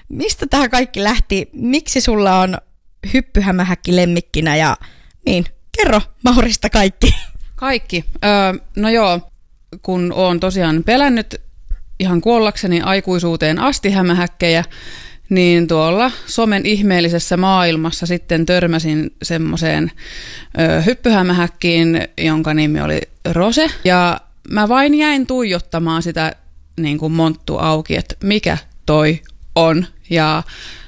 mistä tämä kaikki lähti? Miksi sulla on hyppyhämähäkki lemmikkinä ja niin, kerro Maurista kaikki. Kaikki. No joo, kun oon tosiaan pelännyt ihan kuollakseni aikuisuuteen asti hämähäkkejä, niin tuolla somen ihmeellisessä maailmassa sitten törmäsin semmoiseen hyppyhämähäkkiin, jonka nimi oli Rose. Ja mä vain jäin tuijottamaan sitä niin kuin monttu auki, että mikä toi on. Ja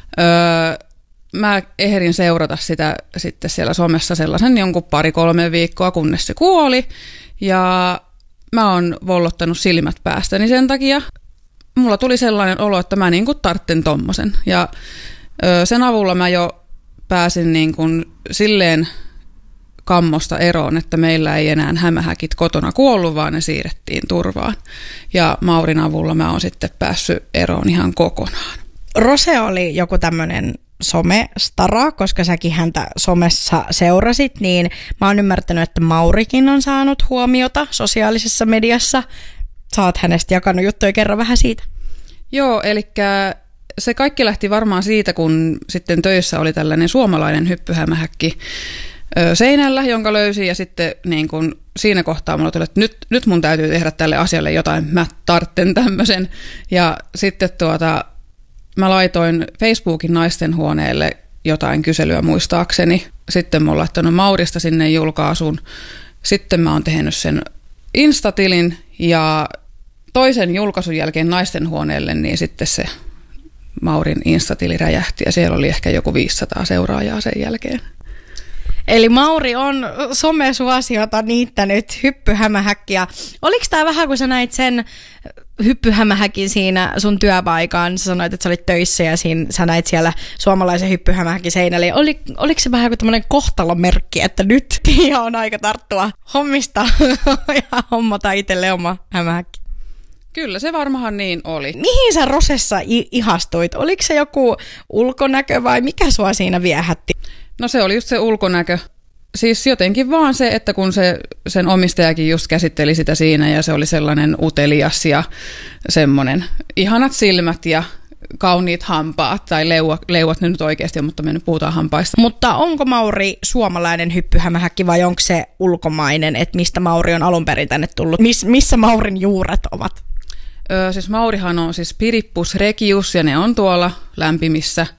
mä ehdin seurata sitä sitten siellä somessa sellaisen jonkun 2-3 viikkoa, kunnes se kuoli. Ja mä oon vollottanut silmät päästäni sen takia. Mulla tuli sellainen olo, että mä niin kuin tartten tommosen. Ja sen avulla mä jo pääsin niin kuin silleen kammosta eroon, että meillä ei enää hämähäkit kotona kuollut, vaan ne siirrettiin turvaan. Ja Maurin avulla mä oon sitten päässyt eroon ihan kokonaan. Rose oli joku tämmöinen somestara, koska säkin häntä somessa seurasit, niin mä oon ymmärtänyt, että Maurikin on saanut huomiota sosiaalisessa mediassa. Sä oot hänestä jakanut juttuja, kerran vähän siitä. Joo, eli se kaikki lähti varmaan siitä, kun sitten töissä oli tällainen suomalainen hyppyhämähäkki seinällä, jonka löysin, ja sitten niin kun siinä kohtaa mulla tuli, että nyt mun täytyy tehdä tälle asialle jotain, mä tartten tämmöisen. Ja sitten mä laitoin Facebookin naistenhuoneelle jotain kyselyä muistaakseni. Sitten mä oon laittanut Maurista sinne julkaisuun. Sitten mä oon tehnyt sen Instatilin ja toisen julkaisun jälkeen naistenhuoneelle, niin sitten se Maurin Instatili räjähti ja siellä oli ehkä joku 500 seuraajaa sen jälkeen. Eli Mauri on somesuosiota niittänyt hyppyhämähäkkiä. Oliko tämä vähän, kun sä näit sen hyppyhämähäkin siinä sun työpaikaan, sä sanoit, että sä olit töissä ja sä näit siellä suomalaisen hyppyhämähäkin seinällä. Oliko se vähän joku tämmöinen kohtalomerkki, että nyt on aika tarttua hommista ja hommata itselle oma hämähäkki? Kyllä, se varmaan niin oli. Mihin sä Rosessa ihastuit? Oliko se joku ulkonäkö vai mikä sua siinä viehätti? No se oli just se ulkonäkö. Siis jotenkin vaan se, että kun sen omistajakin just käsitteli sitä siinä ja se oli sellainen utelias ja semmoinen ihanat silmät ja kauniit hampaat tai leuat nyt oikeasti, mutta me nyt puhutaan hampaista. Mutta onko Mauri suomalainen hyppyhämähäkki vai onko se ulkomainen, että mistä Mauri on alun perin tänne tullut? Missä Maurin juuret ovat? Siis Maurihan on siis Pirippus regius ja ne on tuolla lämpimissä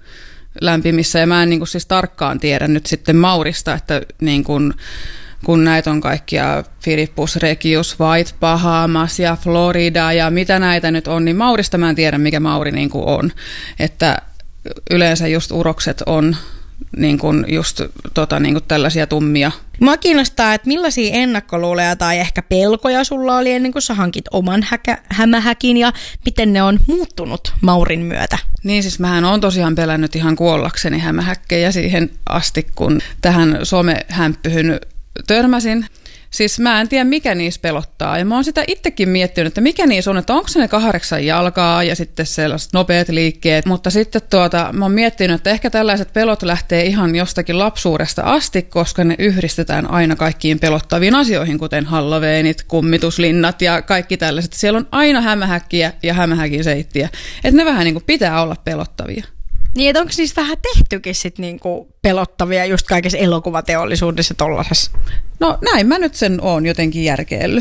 ja mä en niin kuin siis tarkkaan tiedä nyt sitten Maurista, että niin kuin, kun näitä on kaikkia Pirippus regius, White Bahamas ja Florida ja mitä näitä nyt on, niin Maurista mä en tiedä mikä Mauri niin kuin on, että yleensä just urokset on niin kuin just niin kuin tällaisia tummia. Mua kiinnostaa, että millaisia ennakkoluuleja tai ehkä pelkoja sulla oli ennen kuin sä hankit oman hämähäkin ja miten ne on muuttunut Maurin myötä? Niin siis mähän oon tosiaan pelännyt ihan kuollakseni hämähäkkejä siihen asti, kun tähän somehämpyhyn törmäsin. Siis mä en tiedä, mikä niissä pelottaa. Ja mä oon sitä itsekin miettinyt, että mikä niissä on, että onko se ne 8 jalkaa ja sitten sellaiset nopeat liikkeet. Mutta sitten mä oon miettinyt, että ehkä tällaiset pelot lähtee ihan jostakin lapsuudesta asti, koska ne yhdistetään aina kaikkiin pelottaviin asioihin, kuten halloweenit, kummituslinnat ja kaikki tällaiset. Siellä on aina hämähäkkiä ja hämähäkin seittiä. Että ne vähän niin kuin pitää olla pelottavia. Niin, että onko niistä vähän tehtykin sit niinku pelottavia just kaikessa elokuvateollisuudessa tollasessa? No näin mä nyt sen oon jotenkin järkeillyt.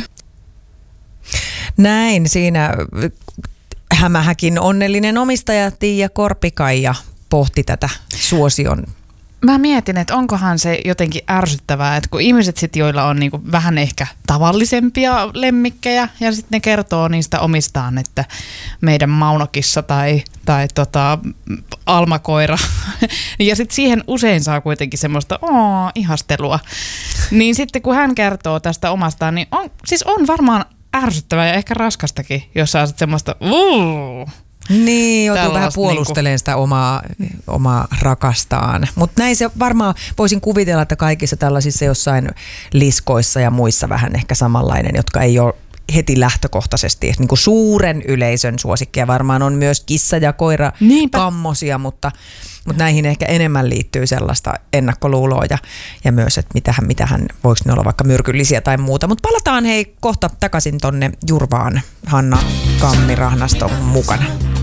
Näin siinä hämähäkin onnellinen omistaja Tiia Korpikaija pohti tätä suosion. Mä mietin, että onkohan se jotenkin ärsyttävää, että kun ihmiset sit, joilla on niinku vähän ehkä tavallisempia lemmikkejä ja sitten ne kertoo niistä omistaan, että meidän Maunokissa tai Almakoira ja sitten siihen usein saa kuitenkin semmoista ihastelua. Niin sitten kun hän kertoo tästä omastaan, niin on varmaan ärsyttävää ja ehkä raskastakin, jos saa sitten semmoista Niin, joutuu vähän puolustelemaan sitä omaa rakastaan. Mutta näin se varmaan voisin kuvitella, että kaikissa tällaisissa jossain liskoissa ja muissa vähän ehkä samanlainen, jotka ei ole heti lähtökohtaisesti niin kuin suuren yleisön suosikkia. Varmaan on myös kissa- ja koira-kammosia, mutta näihin ehkä enemmän liittyy sellaista ennakkoluuloa ja myös, että mitähän voiko ne olla vaikka myrkyllisiä tai muuta. Mutta palataan hei kohta takaisin tonne Jurvaan Hanna Kammi Rahnaston mukana.